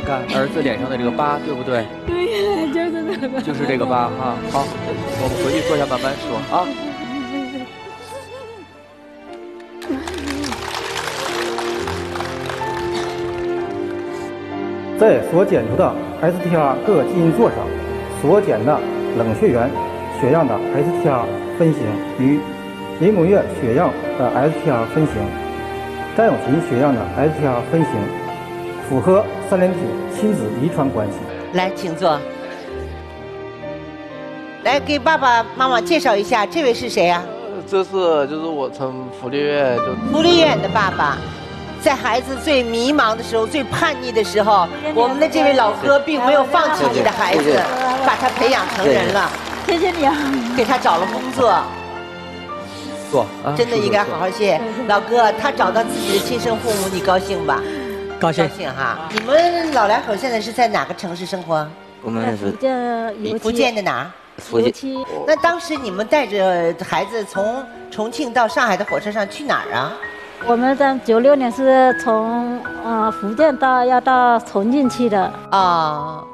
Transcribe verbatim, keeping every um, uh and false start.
看儿子脸上的这个疤，对不对？ 对呀，就是这个。 就是这个疤哈。好，我们回去坐下慢慢说啊。 在所检出的 S T R 各基因座上，所检的冷血源血样的 S T R 分型与林滚月血样的 S T R 分型、张友琴血样的 S T R 分型符合三联体亲子遗传关系。 来，请坐。来，给爸爸妈妈介绍一下，这位是谁呀、 呃这是就是我从福利院就福利院的爸爸。在孩子最迷茫的时候、最叛逆的时候，我们的这位老哥并没有放弃你的孩子，把他培养成人了。 谢谢你啊！ 给他找了工作， 坐啊， 真的应该好好谢老哥。他找到自己的亲生父母，你高兴吧？ 高兴高兴哈！你们老两口现在是在哪个城市生活？ 我们是这福建的哪儿？ 福建。 那当时你们带着孩子从重庆到上海的火车上去哪儿啊？ 我们在九六年是从呃福建到要到重庆去的。 哦，